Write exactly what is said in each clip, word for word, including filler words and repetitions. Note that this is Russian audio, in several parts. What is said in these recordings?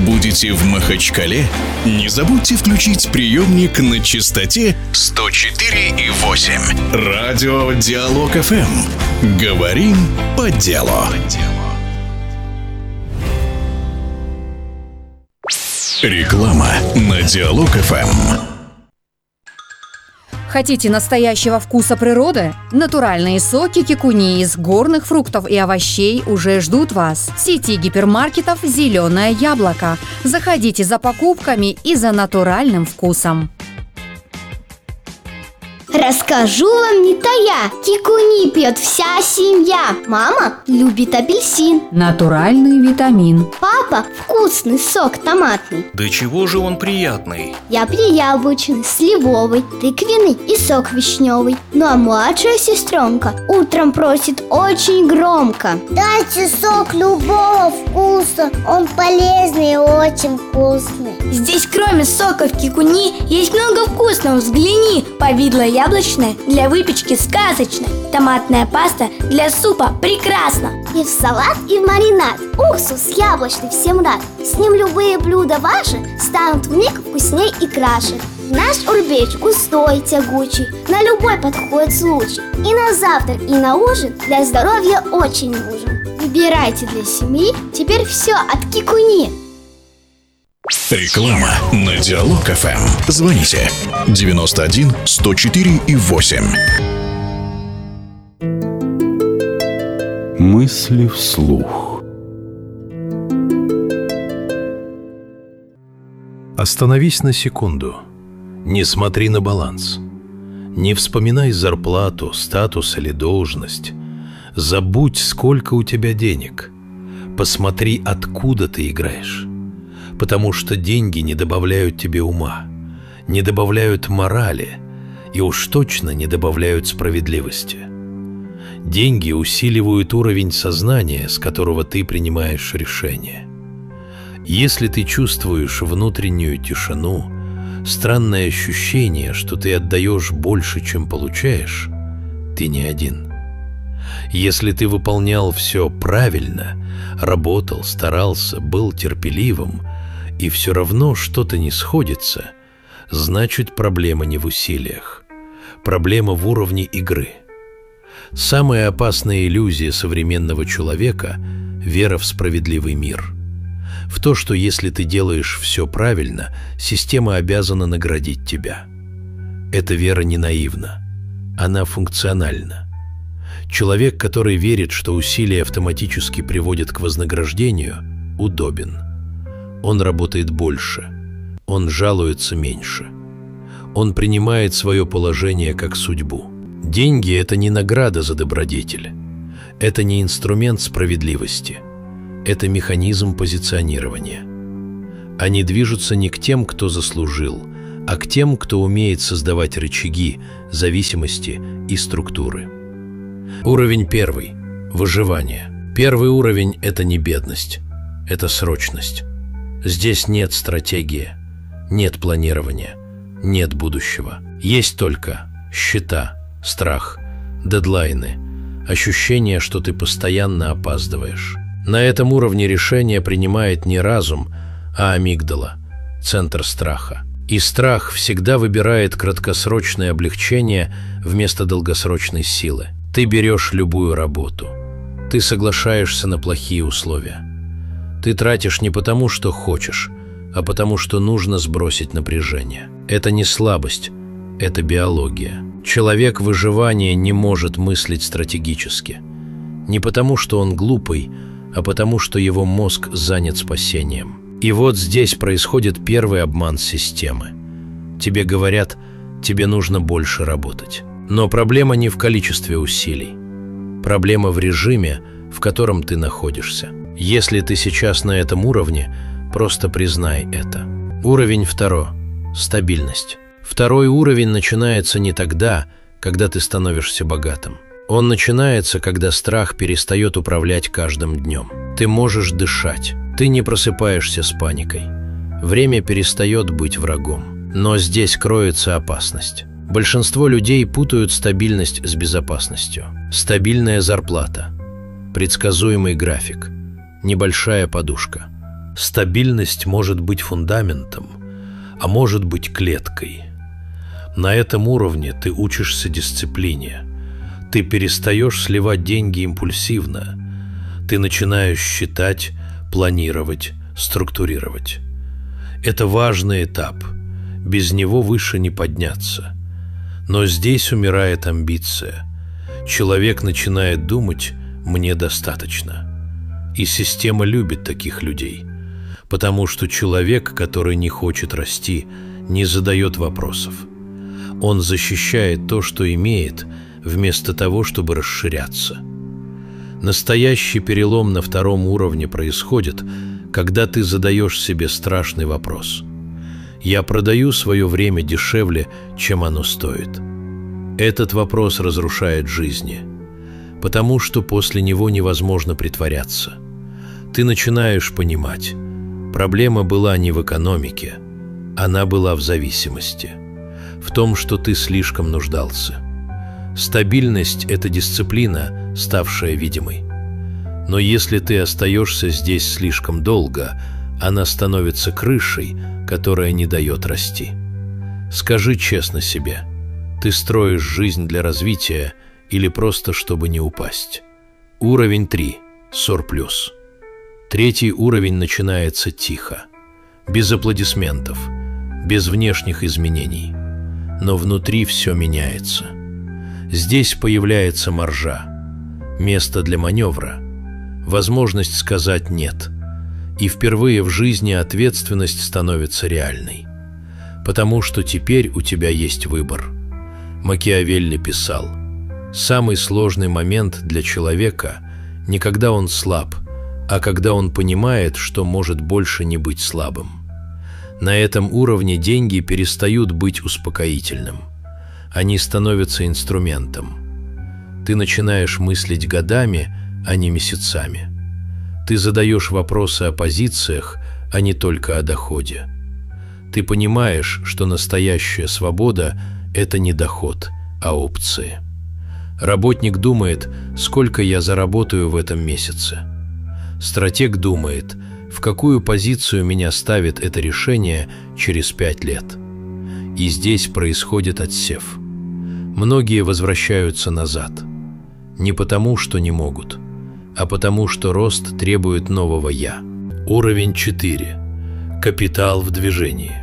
Будете в Махачкале? Не забудьте включить приемник на частоте сто четыре и восемь. Радио Диалог эф эм. Говорим по делу. Реклама на Диалог эф эм. Хотите настоящего вкуса природы? Натуральные соки кикуни из горных фруктов и овощей уже ждут вас. В сети гипермаркетов «Зеленое яблоко». Заходите за покупками и за натуральным вкусом. Расскажу вам не тая, кикуни пьет вся семья. Мама любит апельсин. Натуральный витамин. Папа вкусный сок томатный. Да чего же он приятный? Я пью яблочный, сливовый, тыквенный и сок вишневый. Ну а младшая сестренка утром просит очень громко: дайте сок любого вкуса, он полезный и очень вкусный. Здесь кроме соков кикуни есть много вкусного, взгляни. Повидло яблочное для выпечки сказочно. Томатная паста для супа прекрасно. И в салат, и в маринад. Уксус яблочный всем рад. С ним любые блюда ваши станут вмиг вкусней и краше. Наш урбеч густой, тягучий, на любой подходит случай. И на завтрак, и на ужин для здоровья очень нужен. Выбирайте для семьи теперь все от кикуни. Реклама на Диалог эф эм. Звоните девяносто один сто четыре и восемь. Мысли вслух. Остановись на секунду. Не смотри на баланс. Не вспоминай зарплату, статус или должность. Забудь, сколько у тебя денег. Посмотри, откуда ты играешь. Потому что деньги не добавляют тебе ума, не добавляют морали и уж точно не добавляют справедливости. Деньги усиливают уровень сознания, с которого ты принимаешь решения. Если ты чувствуешь внутреннюю тишину, странное ощущение, что ты отдаешь больше, чем получаешь, ты не один. Если ты выполнял все правильно, работал, старался, был терпеливым, и все равно что-то не сходится, значит, проблема не в усилиях. Проблема в уровне игры. Самая опасная иллюзия современного человека – вера в справедливый мир. В то, что если ты делаешь все правильно, система обязана наградить тебя. Эта вера не наивна. Она функциональна. Человек, который верит, что усилия автоматически приводят к вознаграждению, удобен. Он работает больше, он жалуется меньше. Он принимает свое положение как судьбу. Деньги – это не награда за добродетель. Это не инструмент справедливости. Это механизм позиционирования. Они движутся не к тем, кто заслужил, а к тем, кто умеет создавать рычаги, зависимости и структуры. Уровень первый – выживание. Первый уровень – это не бедность, это срочность. Здесь нет стратегии, нет планирования, нет будущего. Есть только счета, страх, дедлайны, ощущение, что ты постоянно опаздываешь. На этом уровне решение принимает не разум, а амигдала, центр страха. И страх всегда выбирает краткосрочное облегчение вместо долгосрочной силы. Ты берешь любую работу. Ты соглашаешься на плохие условия. Ты тратишь не потому, что хочешь, а потому, что нужно сбросить напряжение. Это не слабость, это биология. Человек выживания не может мыслить стратегически. Не потому, что он глупый, а потому, что его мозг занят спасением. И вот здесь происходит первый обман системы. Тебе говорят, тебе нужно больше работать. Но проблема не в количестве усилий. Проблема в режиме, в котором ты находишься. Если ты сейчас на этом уровне, просто признай это. Уровень второй – стабильность. Второй уровень начинается не тогда, когда ты становишься богатым. Он начинается, когда страх перестает управлять каждым днем. Ты можешь дышать, ты не просыпаешься с паникой. Время перестает быть врагом. Но здесь кроется опасность. Большинство людей путают стабильность с безопасностью. Стабильная зарплата, предсказуемый график, небольшая подушка. Стабильность может быть фундаментом, а может быть клеткой. На этом уровне ты учишься дисциплине. Ты перестаешь сливать деньги импульсивно. Ты начинаешь считать, планировать, структурировать. Это важный этап. Без него выше не подняться. Но здесь умирает амбиция. Человек начинает думать: «Мне достаточно». И система любит таких людей, потому что человек, который не хочет расти, не задает вопросов. Он защищает то, что имеет, вместо того, чтобы расширяться. Настоящий перелом на втором уровне происходит, когда ты задаешь себе страшный вопрос: «Я продаю свое время дешевле, чем оно стоит». Этот вопрос разрушает жизни, потому что после него невозможно притворяться. Ты начинаешь понимать, проблема была не в экономике, она была в зависимости, в том, что ты слишком нуждался. Стабильность – это дисциплина, ставшая видимой. Но если ты остаешься здесь слишком долго, она становится крышей, которая не дает расти. Скажи честно себе, ты строишь жизнь для развития или просто чтобы не упасть? Уровень три. Сорплюс. Третий уровень начинается тихо, без аплодисментов, без внешних изменений. Но внутри все меняется. Здесь появляется маржа, место для маневра, возможность сказать «нет». И впервые в жизни ответственность становится реальной. Потому что теперь у тебя есть выбор. Макиавелли писал: «Самый сложный момент для человека не когда он слаб, а когда он понимает, что может больше не быть слабым». На этом уровне деньги перестают быть успокоительным. Они становятся инструментом. Ты начинаешь мыслить годами, а не месяцами. Ты задаешь вопросы о позициях, а не только о доходе. Ты понимаешь, что настоящая свобода – это не доход, а опции. Работник думает, сколько я заработаю в этом месяце. Стратег думает, в какую позицию меня ставит это решение через пять лет. И здесь происходит отсев. Многие возвращаются назад. Не потому, что не могут, а потому, что рост требует нового «я». Уровень четыре. Капитал в движении.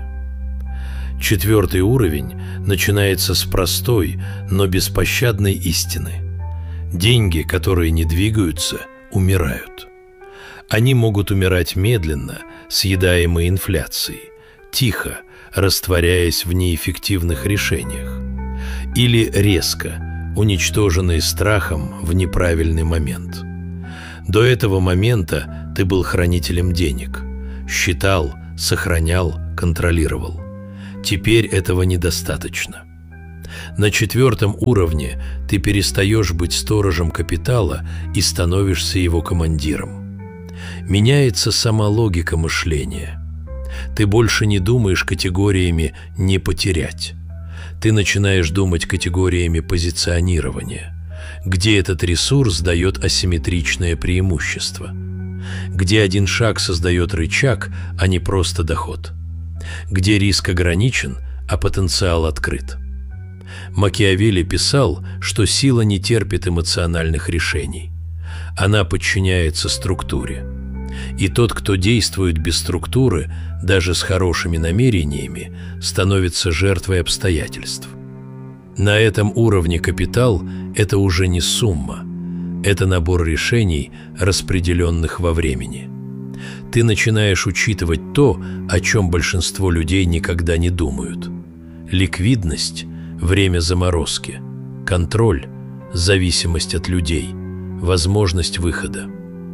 Четвертый уровень начинается с простой, но беспощадной истины. Деньги, которые не двигаются, умирают. Они могут умирать медленно, съедаемые инфляцией, тихо, растворяясь в неэффективных решениях, или резко, уничтоженные страхом в неправильный момент. До этого момента ты был хранителем денег, считал, сохранял, контролировал. Теперь этого недостаточно. На четвертом уровне ты перестаешь быть сторожем капитала и становишься его командиром. Меняется сама логика мышления. Ты больше не думаешь категориями «не потерять». Ты начинаешь думать категориями позиционирования, где этот ресурс дает асимметричное преимущество, где один шаг создает рычаг, а не просто доход, где риск ограничен, а потенциал открыт. Макиавелли писал, что сила не терпит эмоциональных решений. Она подчиняется структуре. И тот, кто действует без структуры, даже с хорошими намерениями, становится жертвой обстоятельств. На этом уровне капитал – это уже не сумма, это набор решений, распределенных во времени. Ты начинаешь учитывать то, о чем большинство людей никогда не думают. Ликвидность – время заморозки, контроль – зависимость от людей, возможность выхода.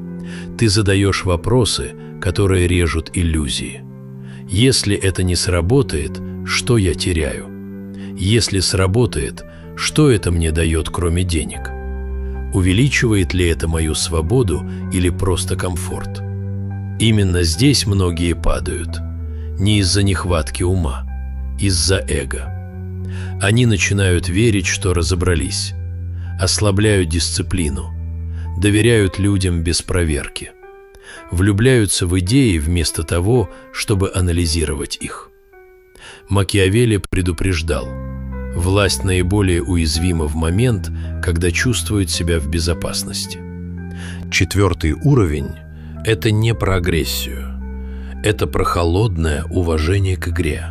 Ты задаешь вопросы, которые режут иллюзии. Если это не сработает, что я теряю? Если сработает, что это мне дает, кроме денег? Увеличивает ли это мою свободу или просто комфорт? Именно здесь многие падают. Не из-за нехватки ума, из-за эго. Они начинают верить, что разобрались, ослабляют дисциплину, доверяют людям без проверки. влюбляются в идеи вместо того, чтобы анализировать их. Макиавелли предупреждал: власть наиболее уязвима в момент, когда чувствует себя в безопасности. Четвертый уровень – это не про агрессию, это про холодное уважение к игре.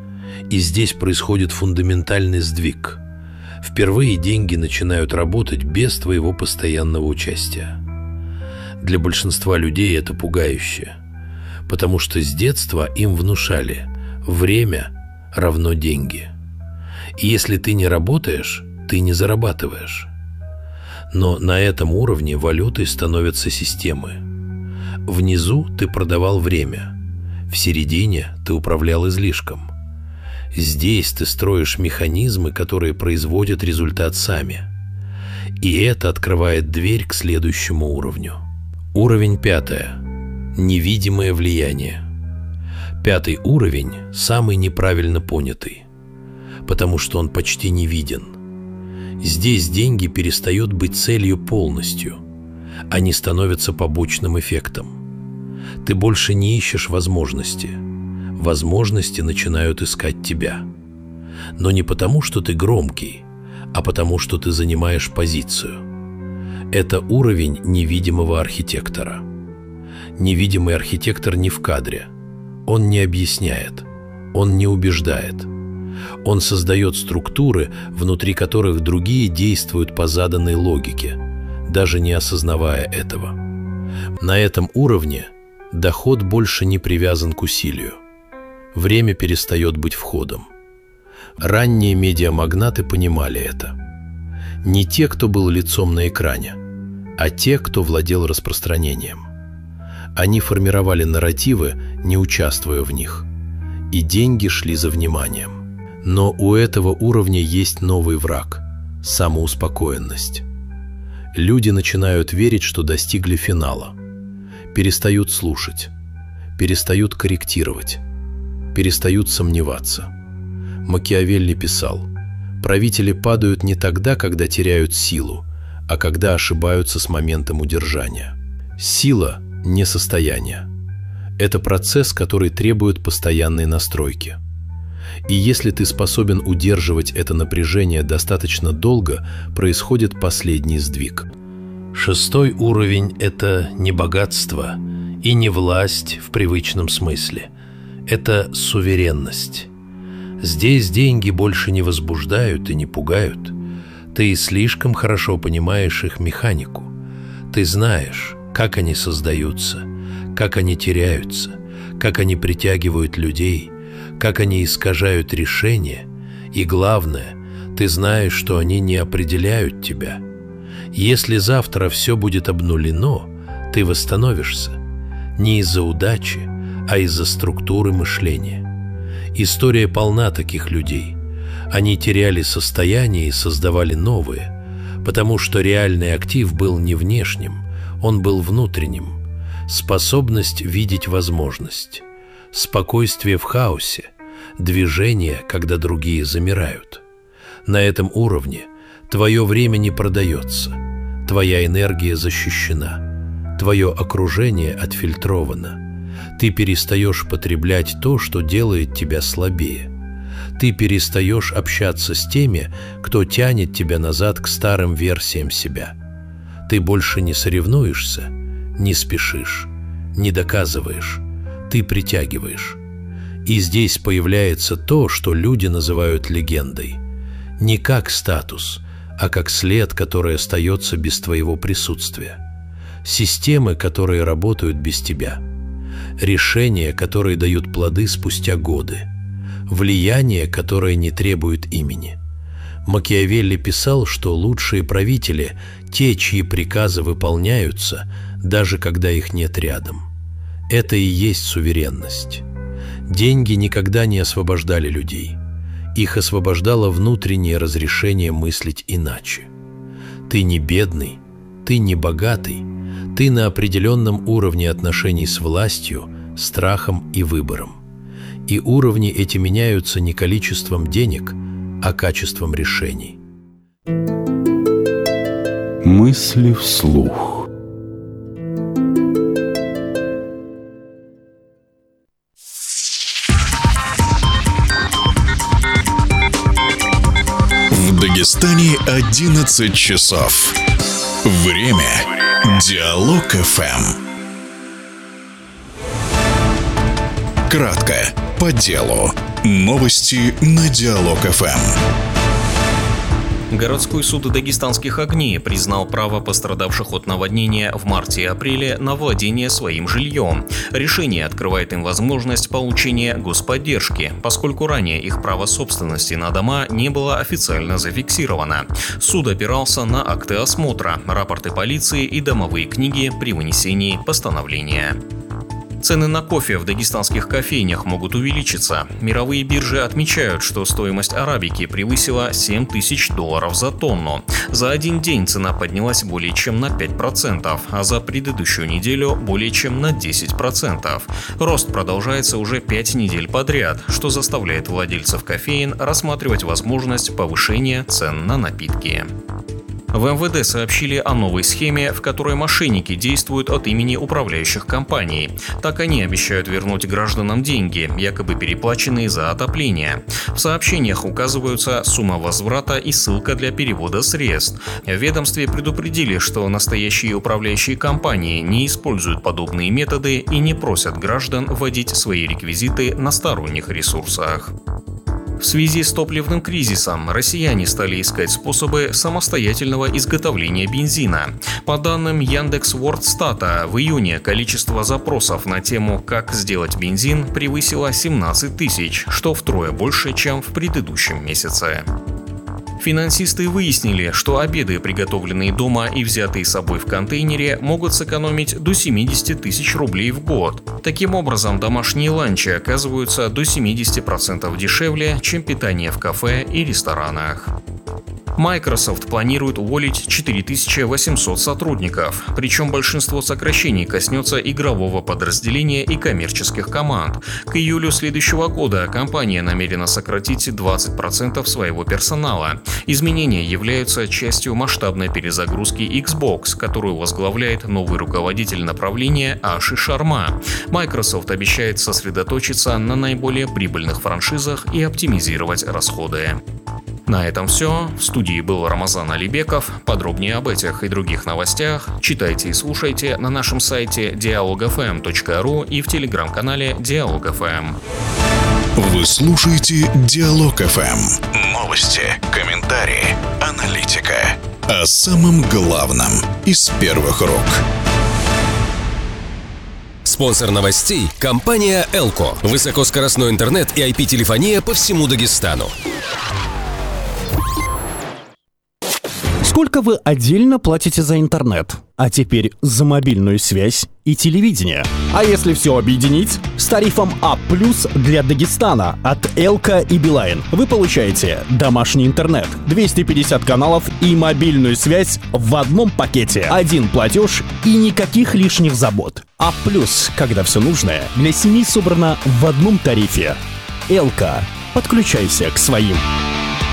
И здесь происходит фундаментальный сдвиг. Впервые деньги начинают работать без твоего постоянного участия. Для большинства людей это пугающе, потому что с детства им внушали: время равно деньги. И если ты не работаешь, ты не зарабатываешь. Но на этом уровне валютой становятся системы. Внизу ты продавал время, в середине ты управлял излишком. Здесь ты строишь механизмы, которые производят результат сами. И это открывает дверь к следующему уровню. Уровень пятый. Невидимое влияние. Пятый уровень самый неправильно понятый, потому что он почти не виден. Здесь деньги перестают быть целью полностью. Они становятся побочным эффектом. Ты больше не ищешь возможности. Возможности начинают искать тебя. Но не потому, что ты громкий, а потому, что ты занимаешь позицию. Это уровень невидимого архитектора. Невидимый архитектор не в кадре. Он не объясняет. Он не убеждает. Он создает структуры, внутри которых другие действуют по заданной логике, даже не осознавая этого. На этом уровне доход больше не привязан к усилию. Время перестает быть входом. Ранние медиамагнаты понимали это. Не те, кто был лицом на экране, а те, кто владел распространением. Они формировали нарративы, не участвуя в них, и деньги шли за вниманием. Но у этого уровня есть новый враг – самоуспокоенность. Люди начинают верить, что достигли финала, перестают слушать, перестают корректировать, перестают сомневаться. Макиавелли писал: правители падают не тогда, когда теряют силу, а когда ошибаются с моментом удержания. Сила – не состояние. Это процесс, который требует постоянной настройки. И если ты способен удерживать это напряжение достаточно долго, происходит последний сдвиг. Шестой уровень – это не богатство и не власть в привычном смысле. Это суверенность. Здесь деньги больше не возбуждают и не пугают. Ты слишком хорошо понимаешь их механику. Ты знаешь, как они создаются, как они теряются, как они притягивают людей, как они искажают решения, и главное, ты знаешь, что они не определяют тебя. Если завтра все будет обнулено, ты восстановишься не из-за удачи, а из-за структуры мышления. История полна таких людей. Они теряли состояние и создавали новые, потому что реальный актив был не внешним, он был внутренним. Способность видеть возможность, спокойствие в хаосе, движение, когда другие замирают. На этом уровне твое время не продается, твоя энергия защищена, твое окружение отфильтровано. Ты перестаешь потреблять то, что делает тебя слабее. Ты перестаешь общаться с теми, кто тянет тебя назад к старым версиям себя. Ты больше не соревнуешься, не спешишь, не доказываешь, ты притягиваешь. И здесь появляется то, что люди называют легендой. Не как статус, а как след, который остается без твоего присутствия. Системы, которые работают без тебя. Решения, которые дают плоды спустя годы. Влияние, которое не требует имени. Макиавелли писал, что лучшие правители – те, чьи приказы выполняются, даже когда их нет рядом. Это и есть суверенность. Деньги никогда не освобождали людей. Их освобождало внутреннее разрешение мыслить иначе. Ты не бедный, ты не богатый, ты на определенном уровне отношений с властью, страхом и выбором. И уровни эти меняются не количеством денег, а качеством решений. Мысли вслух. Дагестане одиннадцать часов. Время Диалог эф эм. Кратко, по делу. Новости на Диалог эф эм. Городской суд дагестанских огней признал право пострадавших от наводнения в марте и апреле на владение своим жильем. Решение открывает им возможность получения господдержки, поскольку ранее их право собственности на дома не было официально зафиксировано. Суд опирался на акты осмотра, рапорты полиции и домовые книги при вынесении постановления. Цены на кофе в дагестанских кофейнях могут увеличиться. Мировые биржи отмечают, что стоимость арабики превысила семь тысяч долларов за тонну. За один день цена поднялась более чем на пять процентов, а за предыдущую неделю более чем на десять процентов. Рост продолжается уже пять недель подряд, что заставляет владельцев кофеен рассматривать возможность повышения цен на напитки. В эм вэ дэ сообщили о новой схеме, в которой мошенники действуют от имени управляющих компаний. Так они обещают вернуть гражданам деньги, якобы переплаченные за отопление. В сообщениях указываются сумма возврата и ссылка для перевода средств. В ведомстве предупредили, что настоящие управляющие компании не используют подобные методы и не просят граждан вводить свои реквизиты на сторонних ресурсах. В связи с топливным кризисом россияне стали искать способы самостоятельного изготовления бензина. По данным Яндекс.Вордстата, в июне количество запросов на тему «Как сделать бензин» превысило семнадцать тысяч, что втрое больше, чем в предыдущем месяце. Финансисты выяснили, что обеды, приготовленные дома и взятые с собой в контейнере, могут сэкономить до семьдесят тысяч рублей в год. Таким образом, домашние ланчи оказываются до семьдесят процентов дешевле, чем питание в кафе и ресторанах. Microsoft планирует уволить четыре тысячи восемьсот сотрудников, причем большинство сокращений коснется игрового подразделения и коммерческих команд. К июлю следующего года компания намерена сократить двадцать процентов своего персонала. Изменения являются частью масштабной перезагрузки Xbox, которую возглавляет новый руководитель направления Аши Шарма. Microsoft обещает сосредоточиться на наиболее прибыльных франшизах и оптимизировать расходы. На этом все. В студии был Рамазан Алибеков. Подробнее об этих и других новостях читайте и слушайте на нашем сайте диалог эф эм точка ру и в телеграм-канале Диалог эф эм. Вы слушаете Диалог эф эм. Новости, комментарии, аналитика. О самом главном из первых рук. Спонсор новостей – компания Элко. Высокоскоростной интернет и ай пи-телефония по всему Дагестану. Сколько вы отдельно платите за интернет? А теперь за мобильную связь и телевидение. А если все объединить? С тарифом А плюс для Дагестана от Элко и Билайн вы получаете домашний интернет, двести пятьдесят каналов и мобильную связь в одном пакете. Один платеж и никаких лишних забот. А плюс, когда все нужное для семьи собрано в одном тарифе. Элко. Подключайся к своим.